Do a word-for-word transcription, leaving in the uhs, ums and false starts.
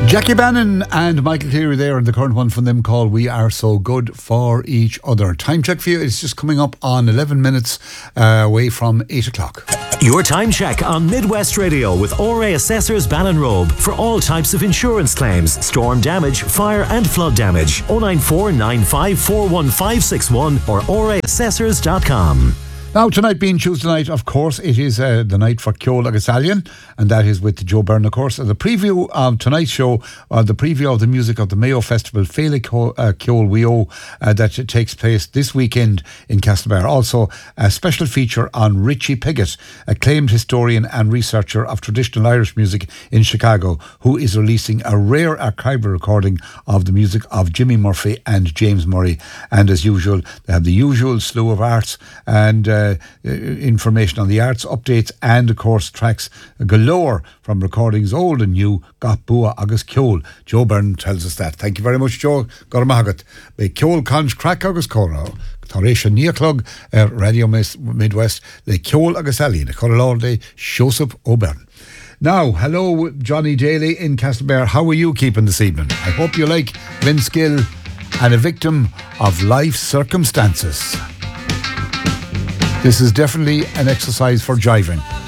Jackie Bannon and Michael Cleary there, and the current one from them called We Are So Good For Each Other. Time check for you, it's just coming up on eleven minutes uh, away from eight o'clock. Your time check on Midwest Radio with O R A Assessors Ballinrobe for all types of insurance claims, storm damage, fire and flood damage. oh nine four nine five four one five six one or o r a assessors dot com. Now, tonight being Tuesday night, of course, it is uh, the night for Ceol agus Alien, and that is with Joe Byrne, of course. The preview of tonight's show, uh, the preview of the music of the Mayo Festival, Féile Ceol Weo, uh, that takes place this weekend in Castlebar. Also, a special feature on Richie Piggott, acclaimed historian and researcher of traditional Irish music in Chicago, who is releasing a rare archival recording of the music of Jimmy Murphy and James Murray. And as usual, they have the usual slew of arts and uh, Uh, information on the arts updates, and of course tracks galore from recordings old and new. Got Bua agus Ceol. Joe Byrne tells us that. Thank you very much, Joe. Got mahagat. Be Ceol Conch crack agus Cora. Tarisha Niaclug, Radio Midwest. The Ceol agus Alien. The Coralor de Joseph O'Byrne. Now, hello, Johnny Daly in Castlebar. How are you keeping this evening? I hope you like Vince Gill and a victim of life circumstances. This is definitely an exercise for jiving.